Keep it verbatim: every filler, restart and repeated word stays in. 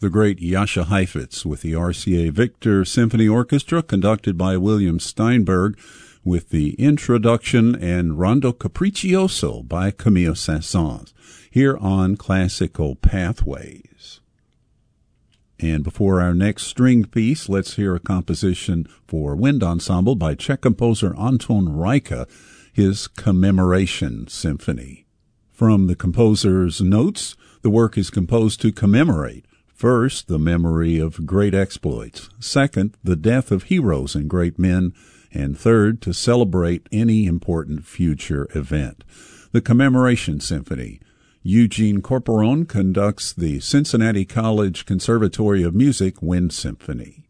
the great Jascha Heifetz with the R C A Victor Symphony Orchestra, conducted by William Steinberg, with the introduction and Rondo Capriccioso by Camille Saint-Saëns, here on Classical Pathways. And before our next string piece, let's hear a composition for wind ensemble by Czech composer Anton Reicha, his Commemoration Symphony. From the composer's notes, the work is composed to commemorate, first, the memory of great exploits, second, the death of heroes and great men, and third, to celebrate any important future event. The Commemoration Symphony. Eugene Corporon conducts the Cincinnati College Conservatory of Music Wind Symphony.